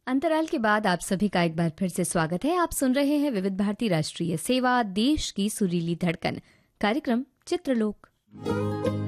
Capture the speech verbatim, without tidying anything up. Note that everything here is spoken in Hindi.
अंतराल के बाद आप सभी का एक बार फिर से स्वागत है। आप सुन रहे हैं विविध भारती राष्ट्रीय सेवा, देश की सुरीली धड़कन, कार्यक्रम चित्रलोक।